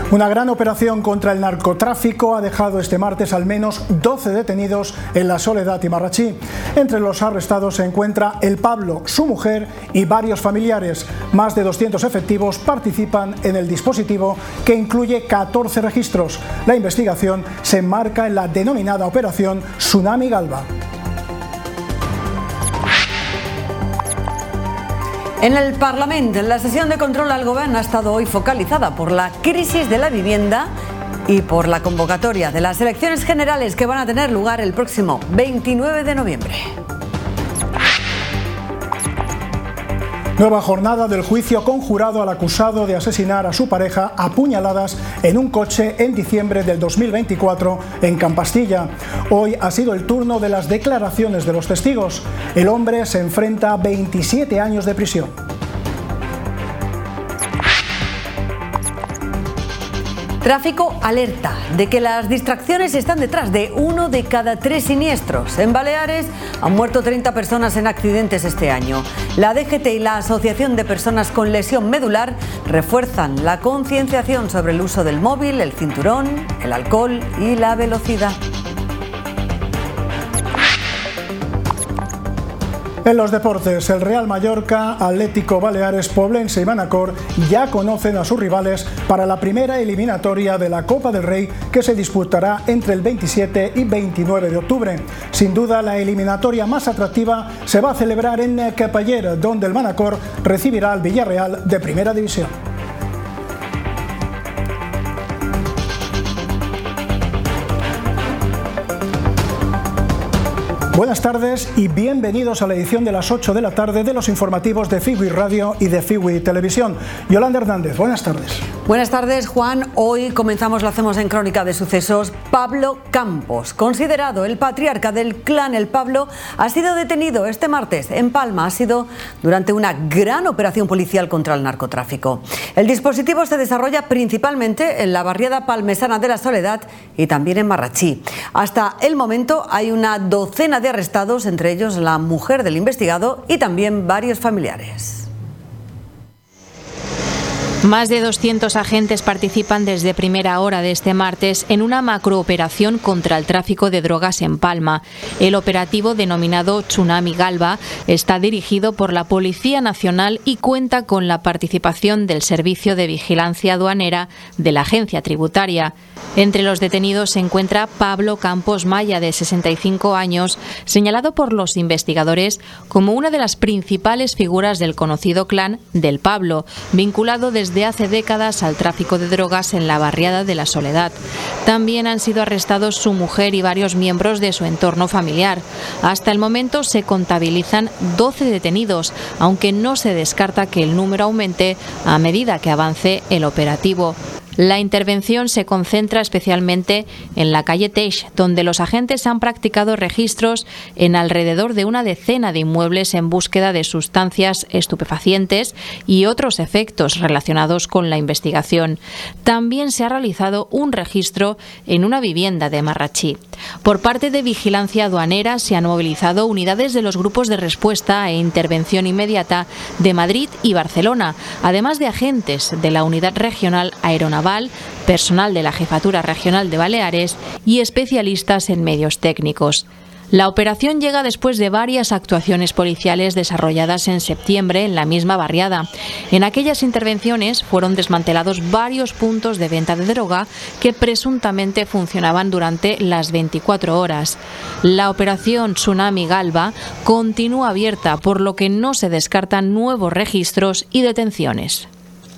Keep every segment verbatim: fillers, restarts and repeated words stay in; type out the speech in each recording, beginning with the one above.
Una gran operación contra el narcotráfico ha dejado este martes al menos doce detenidos en La Soledad y Marratxí. Entre los arrestados se encuentra el Pablo, su mujer y varios familiares. Más de doscientos efectivos participan en el dispositivo, que incluye catorce registros. La investigación se enmarca en la denominada Operación Tsunami Galba. En el Parlamento, la sesión de control al Gobierno ha estado hoy focalizada por la crisis de la vivienda y por la convocatoria de las elecciones generales que van a tener lugar el próximo veintinueve de noviembre. Nueva jornada del juicio conjurado al acusado de asesinar a su pareja a puñaladas en un coche en diciembre del dos mil veinticuatro en Campastilla. Hoy ha sido el turno de las declaraciones de los testigos. El hombre se enfrenta a veintisiete años de prisión. Tráfico alerta de que las distracciones están detrás de uno de cada tres siniestros. En Baleares han muerto treinta personas en accidentes este año. La D G T y la Asociación de Personas con Lesión Medular refuerzan la concienciación sobre el uso del móvil, el cinturón, el alcohol y la velocidad. En los deportes, el Real Mallorca, Atlético Baleares, Poblense y Manacor ya conocen a sus rivales para la primera eliminatoria de la Copa del Rey, que se disputará entre el veintisiete y veintinueve de octubre. Sin duda, la eliminatoria más atractiva se va a celebrar en Capaller, donde el Manacor recibirá al Villarreal de Primera División. Buenas tardes y bienvenidos a la edición de las ocho de la tarde de los informativos de Figui Radio y de Figui Televisión. Yolanda Hernández, buenas tardes. Buenas tardes, Juan. Hoy comenzamos, lo hacemos en Crónica de Sucesos. Pablo Campos, considerado el patriarca del clan El Pablo, ha sido detenido este martes en Palma. Ha sido durante una gran operación policial contra el narcotráfico. El dispositivo se desarrolla principalmente en la barriada palmesana de La Soledad y también en Marratxí. Hasta el momento hay una docena de arrestados, entre ellos la mujer del investigado y también varios familiares. Más de doscientos agentes participan desde primera hora de este martes en una macrooperación contra el tráfico de drogas en Palma. El operativo, denominado Tsunami Galba, está dirigido por la Policía Nacional y cuenta con la participación del Servicio de Vigilancia Aduanera de la Agencia Tributaria. Entre los detenidos se encuentra Pablo Campos Maya, de sesenta y cinco años, señalado por los investigadores como una de las principales figuras del conocido clan del Pablo, vinculado desde Desde hace décadas al tráfico de drogas en la barriada de La Soledad. También han sido arrestados su mujer y varios miembros de su entorno familiar. Hasta el momento se contabilizan doce detenidos, aunque no se descarta que el número aumente a medida que avance el operativo. La intervención se concentra especialmente en la calle Teix, donde los agentes han practicado registros en alrededor de una decena de inmuebles en búsqueda de sustancias estupefacientes y otros efectos relacionados con la investigación. También se ha realizado un registro en una vivienda de Marratxí. Por parte de Vigilancia Aduanera se han movilizado unidades de los grupos de respuesta e intervención inmediata de Madrid y Barcelona, además de agentes de la Unidad Regional Aeronaval, personal de la Jefatura Regional de Baleares y especialistas en medios técnicos. La operación llega después de varias actuaciones policiales desarrolladas en septiembre en la misma barriada. En aquellas intervenciones fueron desmantelados varios puntos de venta de droga que presuntamente funcionaban durante las veinticuatro horas. La operación Tsunami Galba continúa abierta, por lo que no se descartan nuevos registros y detenciones.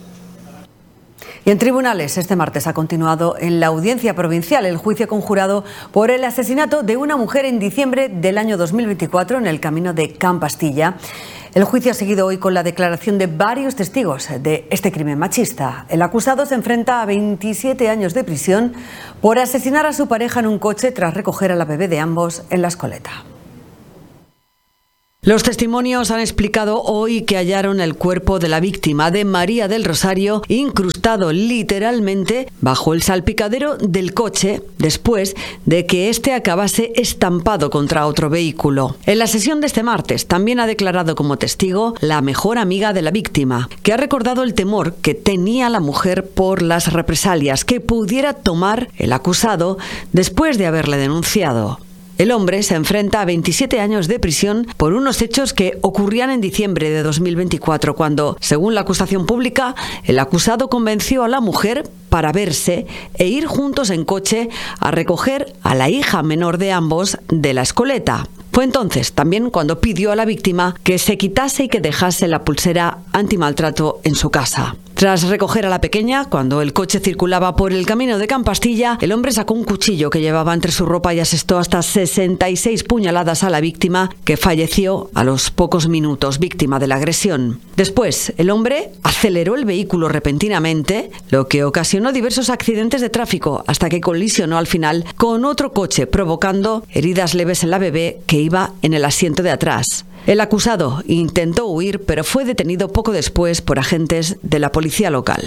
Y en tribunales, este martes ha continuado en la Audiencia Provincial el juicio conjurado por el asesinato de una mujer en diciembre del año dos mil veinticuatro en el camino de Campastilla. El juicio ha seguido hoy con la declaración de varios testigos de este crimen machista. El acusado se enfrenta a veintisiete años de prisión por asesinar a su pareja en un coche tras recoger a la bebé de ambos en La Escoleta. Los testimonios han explicado hoy que hallaron el cuerpo de la víctima, de María del Rosario, incrustado literalmente bajo el salpicadero del coche después de que éste acabase estampado contra otro vehículo. En la sesión de este martes también ha declarado como testigo la mejor amiga de la víctima, que ha recordado el temor que tenía la mujer por las represalias que pudiera tomar el acusado después de haberle denunciado. El hombre se enfrenta a veintisiete años de prisión por unos hechos que ocurrían en diciembre de dos mil veinticuatro, cuando, según la acusación pública, el acusado convenció a la mujer para verse e ir juntos en coche a recoger a la hija menor de ambos de la escoleta. Fue entonces también cuando pidió a la víctima que se quitase y que dejase la pulsera antimaltrato en su casa. Tras recoger a la pequeña, cuando el coche circulaba por el camino de Campastilla, el hombre sacó un cuchillo que llevaba entre su ropa y asestó hasta sesenta y seis puñaladas a la víctima, que falleció a los pocos minutos, víctima de la agresión. Después, el hombre aceleró el vehículo repentinamente, lo que ocasionó diversos accidentes de tráfico, hasta que colisionó al final con otro coche, provocando heridas leves en la bebé que iba en el asiento de atrás. El acusado intentó huir, pero fue detenido poco después por agentes de la policía local.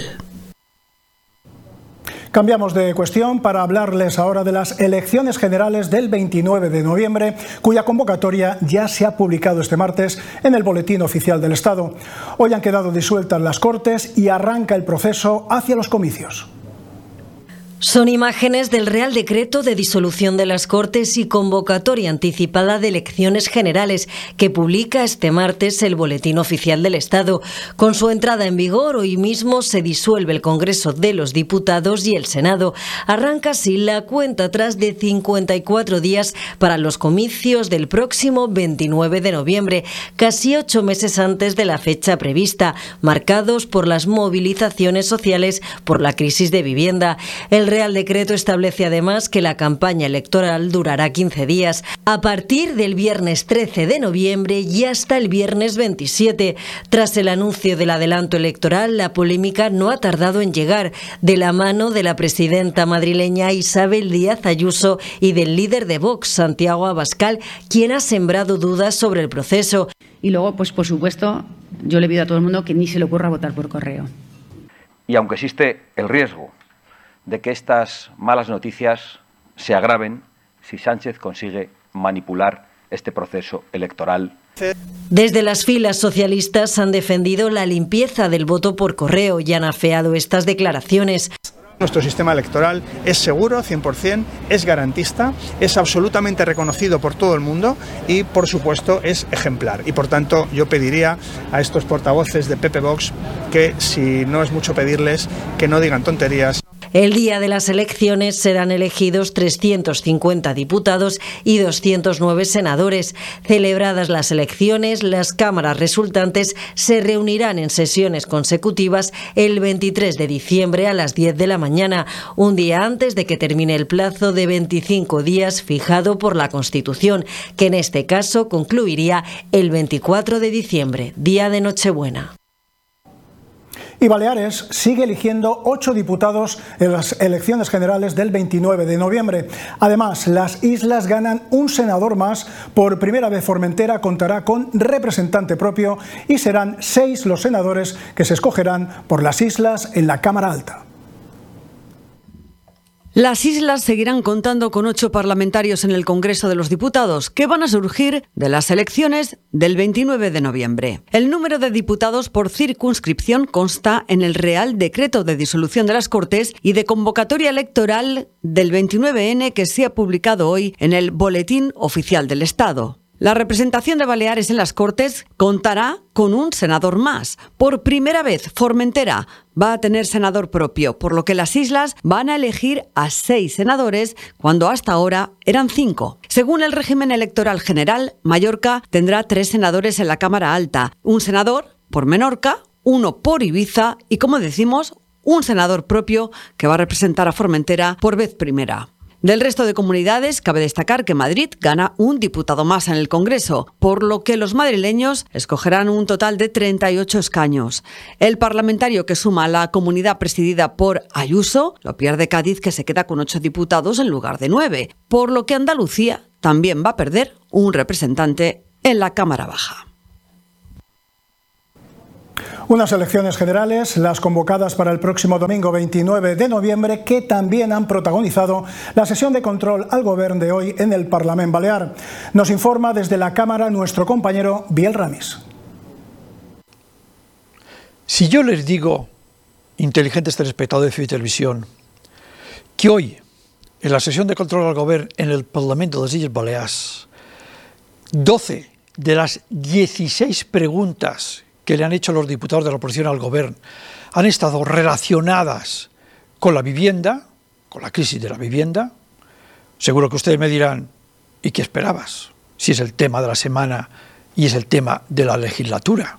Cambiamos de cuestión para hablarles ahora de las elecciones generales del veintinueve de noviembre, cuya convocatoria ya se ha publicado este martes en el Boletín Oficial del Estado. Hoy han quedado disueltas las Cortes y arranca el proceso hacia los comicios. Son imágenes del Real Decreto de disolución de las Cortes y convocatoria anticipada de elecciones generales que publica este martes el Boletín Oficial del Estado. Con su entrada en vigor, hoy mismo se disuelve el Congreso de los Diputados y el Senado. Arranca así la cuenta atrás de cincuenta y cuatro días para los comicios del próximo veintinueve de noviembre, casi ocho meses antes de la fecha prevista, marcados por las movilizaciones sociales por la crisis de vivienda. El Real Decreto establece además que la campaña electoral durará quince días, a partir del viernes trece de noviembre y hasta el viernes veintisiete. Tras el anuncio del adelanto electoral, la polémica no ha tardado en llegar, de la mano de la presidenta madrileña Isabel Díaz Ayuso y del líder de Vox, Santiago Abascal, quien ha sembrado dudas sobre el proceso. Y luego, pues por supuesto, yo le pido a todo el mundo que ni se le ocurra votar por correo. Y aunque existe el riesgo de que estas malas noticias se agraven si Sánchez consigue manipular este proceso electoral. Desde las filas socialistas han defendido la limpieza del voto por correo y han afeado estas declaraciones. Nuestro sistema electoral es seguro, cien por cien, es garantista, es absolutamente reconocido por todo el mundo y, por supuesto, es ejemplar. Y, por tanto, yo pediría a estos portavoces de P P Vox que, si no es mucho pedirles, que no digan tonterías. El día de las elecciones serán elegidos trescientos cincuenta diputados y doscientos nueve senadores. Celebradas las elecciones, las cámaras resultantes se reunirán en sesiones consecutivas el veintitrés de diciembre a las diez de la mañana, un día antes de que termine el plazo de veinticinco días fijado por la Constitución, que en este caso concluiría el veinticuatro de diciembre, día de Nochebuena. Y Baleares sigue eligiendo ocho diputados en las elecciones generales del veintinueve de noviembre. Además, las islas ganan un senador más. Por primera vez Formentera contará con representante propio y serán seis los senadores que se escogerán por las islas en la Cámara Alta. Las islas seguirán contando con ocho parlamentarios en el Congreso de los Diputados, que van a surgir de las elecciones del veintinueve de noviembre. El número de diputados por circunscripción consta en el Real Decreto de disolución de las Cortes y de convocatoria electoral del veintinueve ene que se ha publicado hoy en el Boletín Oficial del Estado. La representación de Baleares en las Cortes contará con un senador más. Por primera vez, Formentera va a tener senador propio, por lo que las islas van a elegir a seis senadores cuando hasta ahora eran cinco. Según el régimen electoral general, Mallorca tendrá tres senadores en la Cámara Alta, un senador por Menorca, uno por Ibiza y, como decimos, un senador propio que va a representar a Formentera por vez primera. Del resto de comunidades, cabe destacar que Madrid gana un diputado más en el Congreso, por lo que los madrileños escogerán un total de treinta y ocho escaños. El parlamentario que suma a la comunidad presidida por Ayuso lo pierde Cádiz, que se queda con ocho diputados en lugar de nueve, por lo que Andalucía también va a perder un representante en la Cámara Baja. Unas elecciones generales, las convocadas para el próximo domingo veintinueve de noviembre, que también han protagonizado la sesión de control al Gobierno de hoy en el Parlament Balear. Nos informa desde la Cámara nuestro compañero Biel Ramis. Si yo les digo, inteligentes telespectadores de televisión, que hoy, en la sesión de control al Gobierno en el Parlamento de las Illes Balears, doce de las dieciséis preguntas que le han hecho los diputados de la oposición al Gobierno han estado relacionadas con la vivienda, con la crisis de la vivienda, seguro que ustedes me dirán, ¿y qué esperabas? Si es el tema de la semana y es el tema de la legislatura.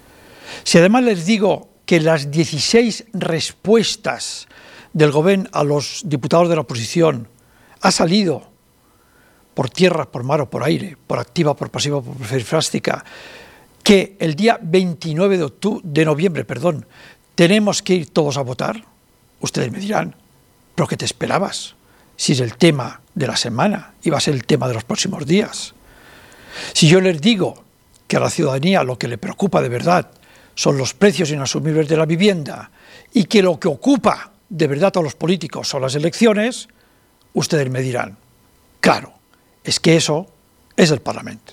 Si además les digo que las dieciséis respuestas del Gobierno a los diputados de la oposición ha salido por tierra, por mar o por aire, por activa, por pasiva, por perifrástica, que el día veintinueve de, octubre, de noviembre perdón, tenemos que ir todos a votar, ustedes me dirán, ¿pero qué te esperabas? Si es el tema de la semana y va a ser el tema de los próximos días. Si yo les digo que a la ciudadanía lo que le preocupa de verdad son los precios inasumibles de la vivienda y que lo que ocupa de verdad a los políticos son las elecciones, ustedes me dirán, claro, és que eso és el Parlament.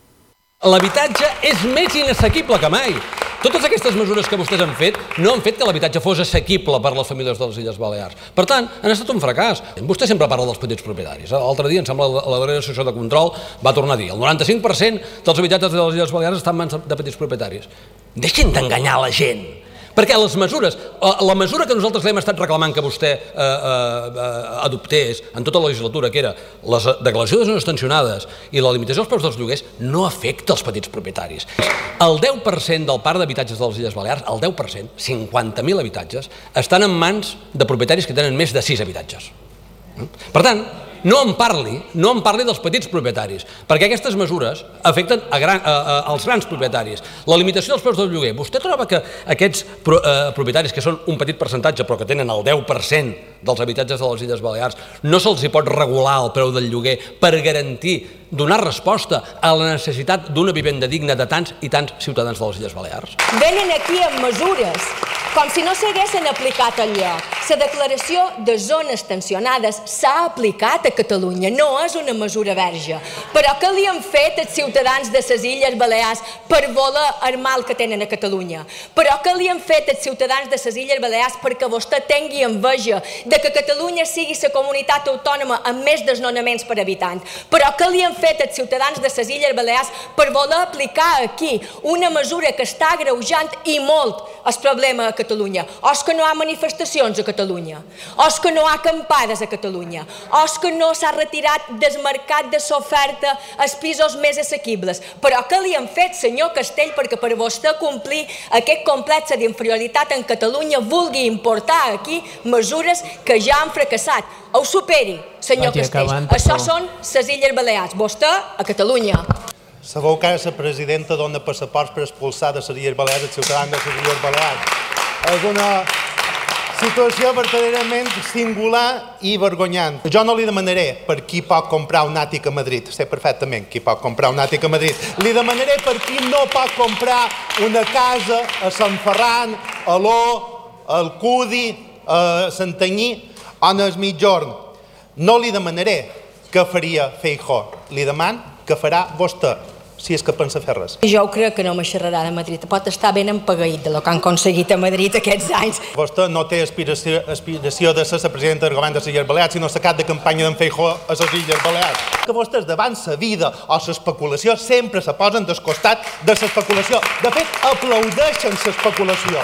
L'habitatge és més inassequible que mai. Totes aquestes mesures que vostès han fet no han fet que l'habitatge fos assequible per a les famílies de les Illes Balears. Per tant, han estat un fracàs. Vostè sempre parla dels petits propietaris. L'altre dia, em sembla, la darrera sessió de control va tornar a dir el noranta-cinc per cent dels habitatges de les Illes Balears estan en mans de petits propietaris. Deixin d'enganyar la gent. Perquè les mesures, la mesura que nosaltres l'hem estat reclamant que vostè eh, eh, adoptés en tota la legislatura, que era la declaració de zones tensionades i la limitació dels preus dels lloguers, no afecta els petits propietaris. El deu per cent del parc d'habitatges de les Illes Balears, el deu per cent, cinquanta mil habitatges, estan en mans de propietaris que tenen més de sis habitatges. Per tant, no en parli, no en parli dels petits propietaris, perquè aquestes mesures afecten a gran, a, a, als grans propietaris. La limitació dels preus del lloguer. Vostè troba que aquests pro, eh, propietaris, que són un petit percentatge però que tenen el deu per cent dels habitatges de les Illes Balears, no se'ls hi pot regular el preu del lloguer per garantir, donar resposta a la necessitat d'una vivenda digna de tants i tants ciutadans de les Illes Balears? Venen aquí amb mesures com si no s'haguessin aplicat enlloc. La declaració de zones tensionades s'ha aplicat a Catalunya, no és una mesura verge. Però què li han fet els ciutadans de les Illes Balears per voler el mal que tenen a Catalunya? Però què li han fet els ciutadans de les Illes Balears perquè vostè tingui enveja de que Catalunya sigui la comunitat autònoma amb més desnonaments per habitant? Però què li han fet els ciutadans de les Illes Balears per voler aplicar aquí una mesura que està agreujant i molt el problema a Catalunya? O és que no hi ha manifestacions a Catalunya? O és que no hi ha acampades a Catalunya? O és que no s'ha retirat del mercat de l'oferta els pisos més assequibles? Però què li han fet, senyor Castell, perquè per vostè complir aquest complex d'inferioritat en Catalunya vulgui importar aquí mesures que ja han fracassat? Ho superi, senyor Castell. Això són les Illes Balears, vostè a Catalunya. Sabeu que ara la presidenta dona passaports per expulsar de les Illes Balears els ciutadans de les Illes Balears. És una situació verdaderament singular i vergonyant. Jo no li demanaré per qui pot comprar un àtic a Madrid, sé perfectament qui pot comprar un àtic a Madrid. Li demanaré per qui no pot comprar una casa a Sant Ferran, a l'O, al Cudi, a Santanyí o en el Migjorn. No li demanaré què faria Feijóo, li deman què farà vostè, si és que pensa fer res. Jo crec que no me xerrarà de Madrid. Pot estar ben empagueït del que han aconseguit a Madrid aquests anys. Vostè no té aspiració, aspiració de ser la presidenta del govern de les Illes Balears, sinó la cap de campanya d'en Feijóo a les Illes Balears. Que vostès davant la vida o l'especulació sempre se posen del costat de l'especulació. De fet, aplaudeixen l'especulació.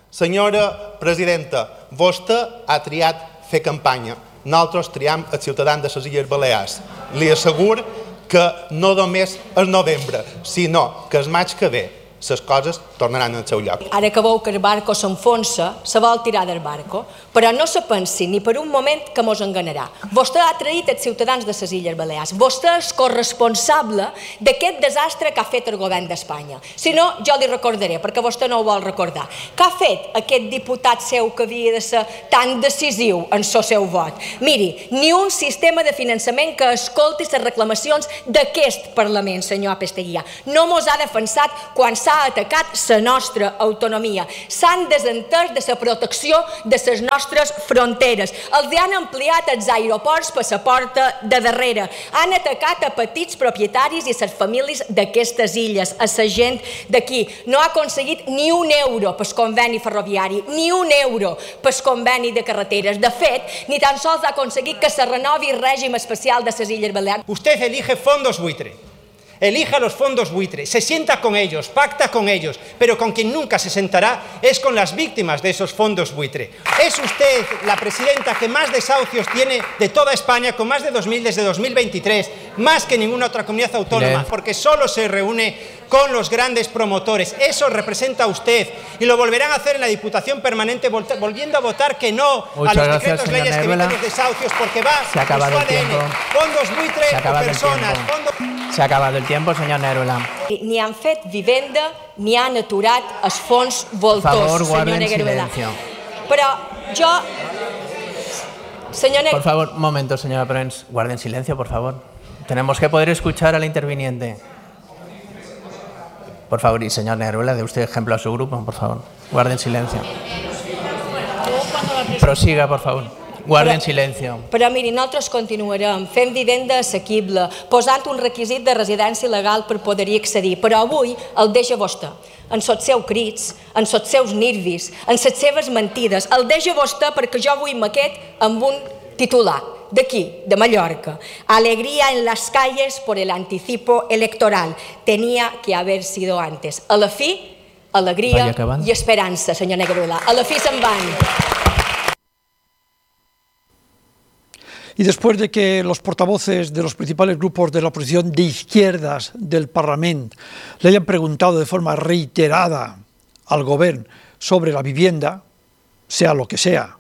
Senyora presidenta, vostè ha triat fer campanya. Nosaltres triem els ciutadans de les Illes Balears. Li asseguro que no només el novembre, sinó que el maig que ve les coses tornaran al seu lloc. Ara que veu que el barco s'enfonsa, se vol tirar del barco, però no se pensi ni per un moment que mos enganarà. Vostè ha traït els ciutadans de les Illes Balears. Vostè és corresponsable d'aquest desastre que ha fet el govern d'Espanya. Si no, jo li recordaré, perquè vostè no ho vol recordar. Què ha fet aquest diputat seu que havia de ser tan decisiu en el seu vot? Miri, ni un sistema de finançament que escolti les reclamacions d'aquest Parlament, senyor Apesteguía. No mos ha defensat quan s'ha atacat la nostra autonomia. S'han desentès de la protecció de les nostres fronteres. Els han ampliat els aeroports per la porta de darrere. Han atacat a petits propietaris i a les famílies d'aquestes illes, a la gent d'aquí. No ha aconseguit ni un euro per conveni ferroviari, ni un euro per conveni de carreteres. De fet, ni tan sols ha aconseguit que se renovi el règim especial de les Illes Balears. Usted elige fondos buitre. Elija los fondos buitre, se sienta con ellos, pacta con ellos, pero con quien nunca se sentará es con las víctimas de esos fondos buitre. Es usted la presidenta que más desahucios tiene de toda España, con más de dos mil desde dos mil veintitrés, más que ninguna otra comunidad autónoma, porque solo se reúne con los grandes promotores. Eso representa a usted y lo volverán a hacer en la Diputación Permanente, volviendo a votar que no Muchas a los gracias, decretos leyes que eviten los desahucios, porque va Se ha acabado en su el A D N. tiempo. Fondos buitre Se ha acabado o el personas. tiempo. Fondos... Se ha acabado el tiempo, señor Neruela. Ni han fet vivenda ni han aturat els fons voltors, Por favor, senyor guarden Negueruela. silencio. Però jo... Senyor Por favor, un momento, señora Prens. Guarden silencio, por favor. Tenemos que poder escuchar al interviniente. Por favor, y señor Neruela, dé usted ejemplo a su grupo, por favor. Guarden silencio. Prosiga, por favor. Guarden Però- silencio. Però miri, nosaltres continuarem fent vivenda assequible, posant un requisit de residència legal per poder-hi accedir, però avui el deixa vostè, en els seus crits, en els seus nervis, en les seves mentides. El deixa vostè perquè jo vull maquet amb un titular d'aquí, de Mallorca. Alegría en las calles por el anticipo electoral. Tenía que haber sido antes. A la fi, alegria i esperança, senyor Negueruela. A la fi se'n van. Y después de que los portavoces de los principales grupos de la oposición de izquierdas del Parlamento le hayan preguntado de forma reiterada al Gobierno sobre la vivienda, sea lo que sea,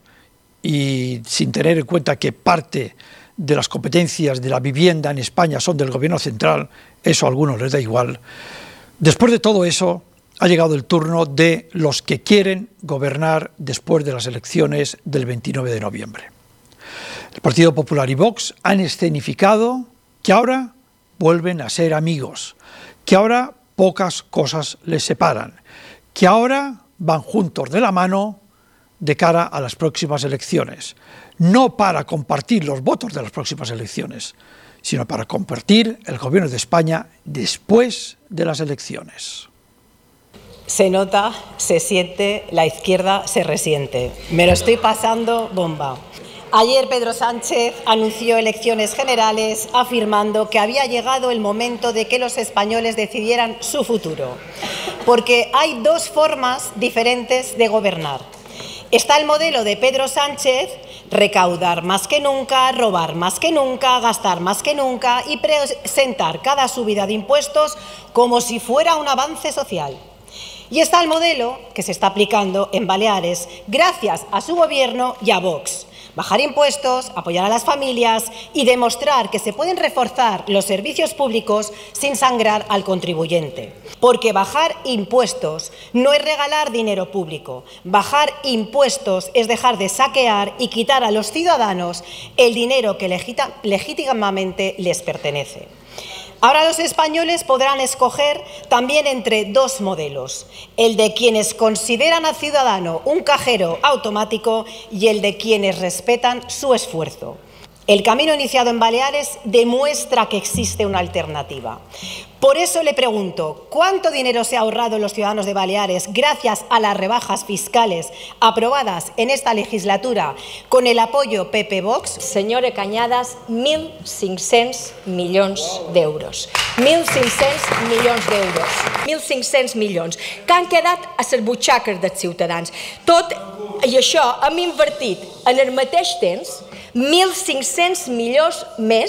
y sin tener en cuenta que parte de las competencias de la vivienda en España son del Gobierno central, eso a algunos les da igual, después de todo eso ha llegado el turno de los que quieren gobernar después de las elecciones del veintinueve de noviembre. El Partido Popular y Vox han escenificado que ahora vuelven a ser amigos, que ahora pocas cosas les separan, que ahora van juntos de la mano de cara a las próximas elecciones, no para compartir los votos de las próximas elecciones, sino para compartir el gobierno de España después de las elecciones. Se nota, se siente, la izquierda se resiente. Me lo estoy pasando bomba. Ayer Pedro Sánchez anunció elecciones generales afirmando que había llegado el momento de que los españoles decidieran su futuro. Porque hay dos formas diferentes de gobernar. Está el modelo de Pedro Sánchez, recaudar más que nunca, robar más que nunca, gastar más que nunca y presentar cada subida de impuestos como si fuera un avance social. Y está el modelo que se está aplicando en Baleares gracias a su gobierno y a Vox. Bajar impuestos, apoyar a las familias y demostrar que se pueden reforzar los servicios públicos sin sangrar al contribuyente. Porque bajar impuestos no es regalar dinero público. Bajar impuestos es dejar de saquear y quitar a los ciudadanos el dinero que legítima, legítimamente les pertenece. Ahora los españoles podrán escoger también entre dos modelos, el de quienes consideran al ciudadano un cajero automático y el de quienes respetan su esfuerzo. El camino iniciado en Baleares demuestra que existe una alternativa. Por eso le pregunto, ¿cuánto dinero se ha ahorrado los ciudadanos de Baleares gracias a las rebajas fiscales aprobadas en esta legislatura con el apoyo P P Vox? Senyora Cañadas, mil cinc-cents milions d'euros. mil cinc-cents milions d'euros. mil cinc-cents milions que han quedat a les butxaques dels ciutadans. Tot i això hem invertit en el mateix temps mil cinc-cents milions més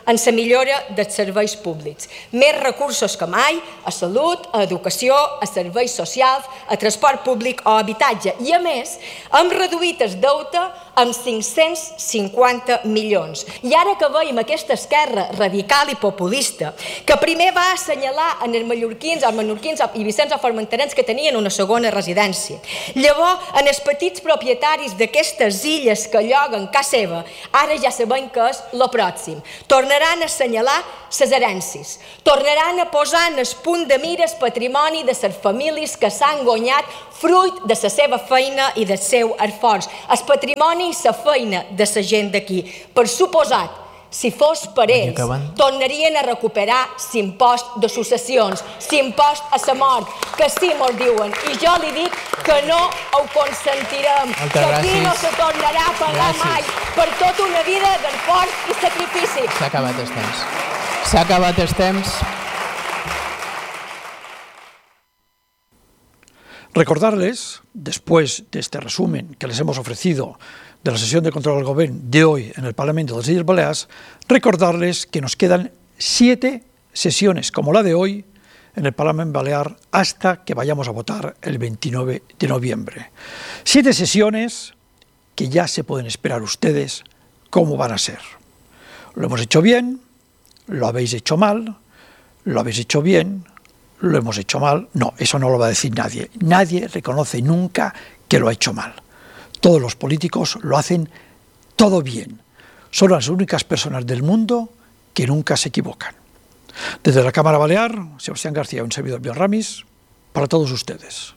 en la millora dels serveis públics. Més recursos que mai a salut, a educació, a serveis socials, a transport públic o habitatge. I a més, hem reduït el deute amb cinc-cents cinquanta milions. I ara que veiem aquesta esquerra radical i populista, que primer va assenyalar en els mallorquins, els menorquins i vicents o formenterens que tenien una segona residència. Llavors, en els petits propietaris d'aquestes illes que lloguen casa seva, ara ja sabem que és el pròxim. Tornaran a assenyalar les herències. Tornaran a posar en el punt de mira el patrimoni de les famílies que s'han guanyat fruit de la seva feina i del seu esforç. El patrimoni i la feina de la gent d'aquí. Per suposat, si fos per ells, tornarien a recuperar l'impost de successions, l'impost a la mort, que sí mos diuen. I jo li dic que no ho consentirem, que aquí no se tornarà a pagar mai per tota una vida d'esforç i sacrifici. S'ha acabat el temps. S'ha acabat el temps. Recordarles, después de este resumen que les hemos ofrecido de la sesión de control al Gobierno de hoy en el Parlamento de las Illes Baleares, recordarles que nos quedan siete sesiones como la de hoy en el Parlamento Balear hasta que vayamos a votar el veintinueve de noviembre. Siete sesiones que ya se pueden esperar ustedes cómo van a ser. Lo hemos hecho bien, lo habéis hecho mal, lo habéis hecho bien, lo hemos hecho mal. No, eso no lo va a decir nadie. Nadie reconoce nunca que lo ha hecho mal. Todos los políticos lo hacen todo bien. Son las únicas personas del mundo que nunca se equivocan. Desde la Cámara Balear, Sebastián García, un servidor Biel Ramis, para todos ustedes.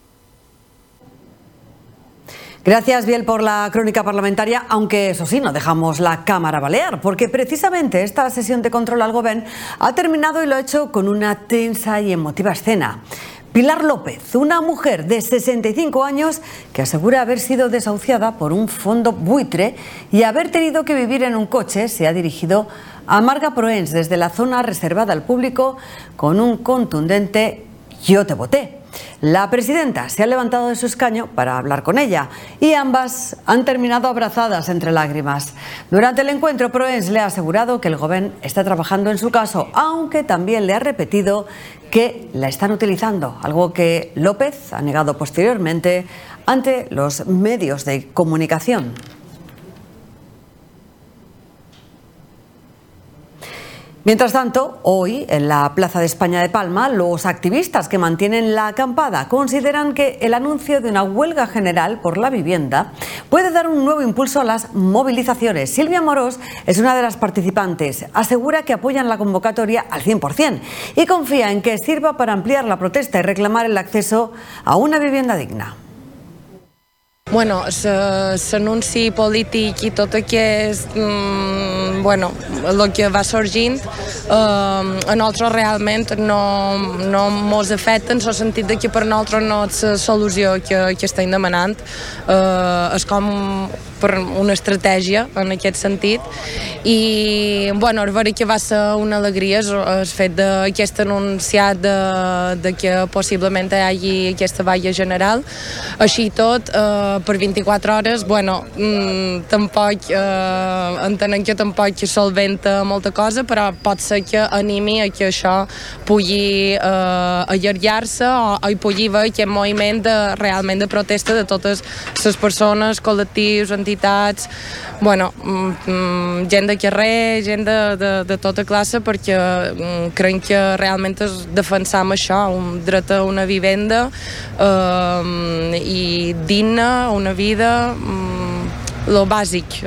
Gracias, Biel, por la crónica parlamentaria, aunque eso sí, no dejamos la Cámara Balear, porque precisamente esta sesión de control al Gobierno ha terminado y lo ha hecho con una tensa y emotiva escena. Pilar López, una mujer de sesenta y cinco años que asegura haber sido desahuciada por un fondo buitre y haber tenido que vivir en un coche, se ha dirigido a Marga Proens desde la zona reservada al público con un contundente "yo te voté". La presidenta se ha levantado de su escaño para hablar con ella y ambas han terminado abrazadas entre lágrimas. Durante el encuentro, Proens le ha asegurado que el Gobierno está trabajando en su caso, aunque también le ha repetido que la están utilizando, algo que López ha negado posteriormente ante los medios de comunicación. Mientras tanto, hoy, en la Plaza de España de Palma, los activistas que mantienen la acampada consideran que el anuncio de una huelga general por la vivienda puede dar un nuevo impulso a las movilizaciones. Silvia Morós es una de las participantes. Asegura que apoyan la convocatoria al cien por cien y confía en que sirva para ampliar la protesta y reclamar el acceso a una vivienda digna. Bueno, l'anunci polític i tot aquest, mm, bueno, el que va sorgint, eh, a nosaltres realment no, no mos afecta en el sentit de que per nosaltres no és la solució que, que estem demanant. Eh, és com per una estratègia en aquest sentit i bueno, és veritat que va ser una alegria el fet d'aquest anunciat de, de que possiblement hi hagi aquesta vaga general. Així tot, eh, per vint-i-quatre hores, bueno, mm, tampoc eh, entenem que tampoc solventa molta cosa, però pot ser que animi a que això pugui eh, allargar-se o, o hi pugui haver aquest moviment de, realment de protesta de totes les persones, col·lectius, entitats, bueno, mm, gent de carrer, gent de, de, de tota classe, perquè mm, crec que realment és defensar això, un dret a una vivenda eh, i digna, una vida, mm, lo bàsic.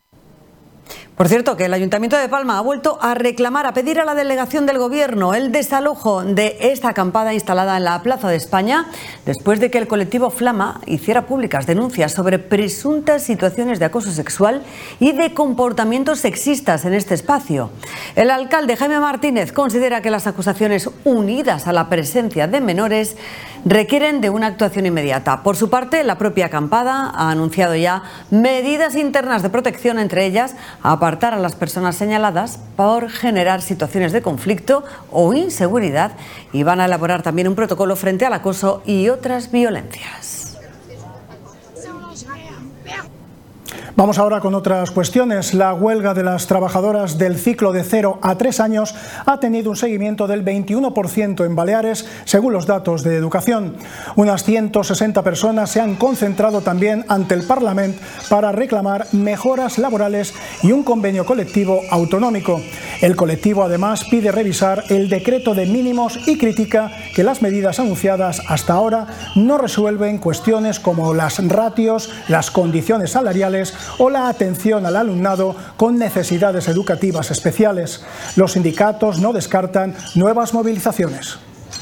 Por cierto, que el Ayuntamiento de Palma ha vuelto a reclamar, a pedir a la delegación del Gobierno el desalojo de esta acampada instalada en la Plaza de España después de que el colectivo Flama hiciera públicas denuncias sobre presuntas situaciones de acoso sexual y de comportamientos sexistas en este espacio. El alcalde Jaime Martínez considera que las acusaciones unidas a la presencia de menores requieren de una actuación inmediata. Por su parte, la propia acampada ha anunciado ya medidas internas de protección, entre ellas apartar a las personas señaladas por generar situaciones de conflicto o inseguridad, y van a elaborar también un protocolo frente al acoso y otras violencias. Vamos ahora con otras cuestiones. La huelga de las trabajadoras del ciclo de cero a tres años ha tenido un seguimiento del veintiuno por ciento en Baleares, según los datos de Educación. Unas ciento sesenta personas se han concentrado también ante el Parlamento para reclamar mejoras laborales y un convenio colectivo autonómico. El colectivo además pide revisar el decreto de mínimos y critica que las medidas anunciadas hasta ahora no resuelven cuestiones como las ratios, las condiciones salariales o la atención al alumnado con necesidades educativas especiales. Los sindicatos no descartan nuevas movilizaciones.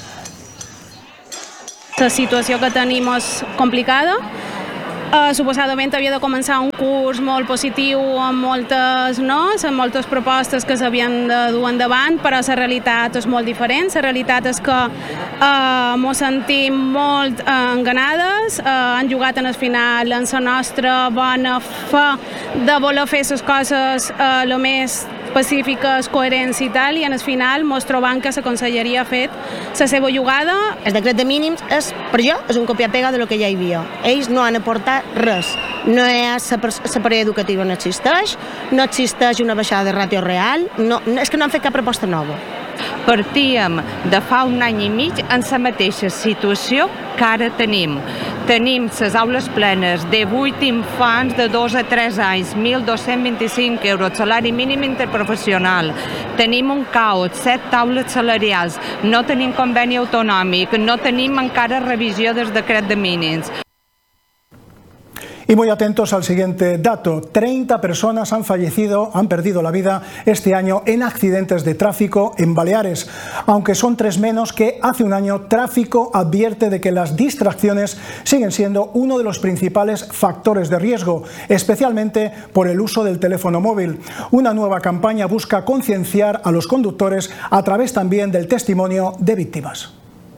La situació que tenim és complicada. Uh, suposadament havia de començar un curs molt positiu amb moltes nos, amb moltes propostes que s'havien de dur endavant, però la realitat és molt diferent. La realitat és que uh, mos sentim molt uh, enganades, uh, han jugat en el final en la nostra bona fe de voler fer les coses uh, el més pacífiques, coherents i tal, i en el final mos trobam que la conselleria ha fet la seva jugada. El decret de mínims és, per jo, és un copia-pega de lo que ja hi havia. Ells no han aportat res. No és, la parella educativa no existeix, no existeix una baixada de ràtio real, no, és que no han fet cap proposta nova. Partíem de fa un any i mig en la mateixa situació que ara tenim. Tenim les aules plenes de vuit infants de dos a tres anys, mil dos-cents vint-i-cinc euros, salari mínim interprofessional. Tenim un caos, set taules salarials, no tenim conveni autonòmic, no tenim encara revisió del decret de mínims. Y muy atentos al siguiente dato. treinta personas han fallecido, han perdido la vida este año en accidentes de tráfico en Baleares. Aunque son tres menos que hace un año, Tráfico advierte de que las distracciones siguen siendo uno de los principales factores de riesgo, especialmente por el uso del teléfono móvil. Una nueva campaña busca concienciar a los conductores a través también del testimonio de víctimas.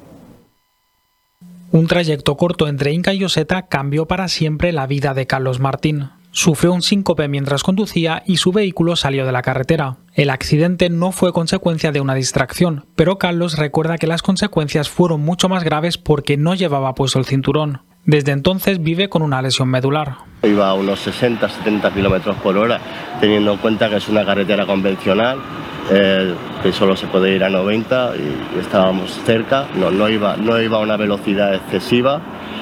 Un trayecto corto entre Inca y Oseta cambió para siempre la vida de Carlos Martín. Sufrió un síncope mientras conducía y su vehículo salió de la carretera. El accidente no fue consecuencia de una distracción, pero Carlos recuerda que las consecuencias fueron mucho más graves porque no llevaba puesto el cinturón. Desde entonces vive con una lesión medular. Iba a unos sesenta a setenta kilómetros por hora, teniendo en cuenta que es una carretera convencional, eh, que solo se puede ir a noventa y estábamos cerca, no, no, iba, no iba a una velocidad excesiva.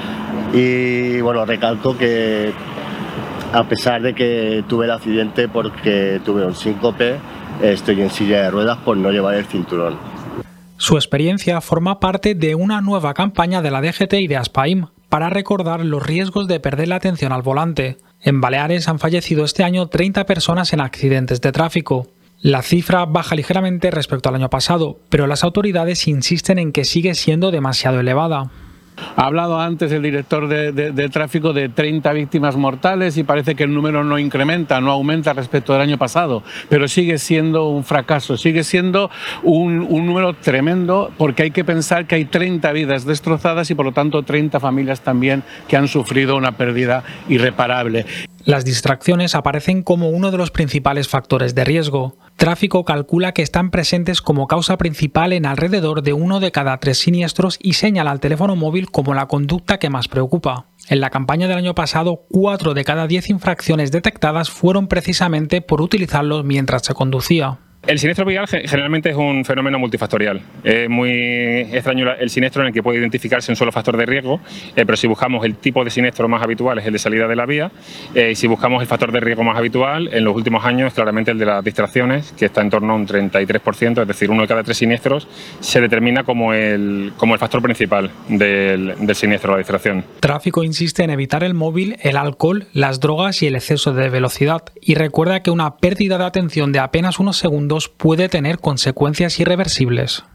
Y bueno, recalco que a pesar de que tuve el accidente porque tuve un síncope, estoy en silla de ruedas por no llevar el cinturón. Su experiencia forma parte de una nueva campaña de la D G T y de Aspaim para recordar los riesgos de perder la atención al volante. En Baleares han fallecido este año treinta personas en accidentes de tráfico. La cifra baja ligeramente respecto al año pasado, pero las autoridades insisten en que sigue siendo demasiado elevada. Ha hablado antes el director de, de, de tráfico de treinta víctimas mortales y parece que el número no incrementa, no aumenta respecto del año pasado, pero sigue siendo un fracaso, sigue siendo un, un número tremendo porque hay que pensar que hay treinta vidas destrozadas y por lo tanto treinta familias también que han sufrido una pérdida irreparable. Las distracciones aparecen como uno de los principales factores de riesgo. Tráfico calcula que están presentes como causa principal en alrededor de uno de cada tres siniestros y señala al teléfono móvil como la conducta que más preocupa. En la campaña del año pasado, cuatro de cada diez infracciones detectadas fueron precisamente por utilizarlo mientras se conducía. El siniestro vial generalmente es un fenómeno multifactorial. Es muy extraño el siniestro en el que puede identificarse un solo factor de riesgo, eh, pero si buscamos el tipo de siniestro más habitual es el de salida de la vía, eh, y si buscamos el factor de riesgo más habitual, en los últimos años es claramente el de las distracciones, que está en torno a un treinta y tres por ciento, es decir, uno de cada tres siniestros se determina como el, como el factor principal del, del siniestro, la distracción. Tráfico insiste en evitar el móvil, el alcohol, las drogas y el exceso de velocidad, y recuerda que una pérdida de atención de apenas unos segundos puede tener consecuencias irreversibles.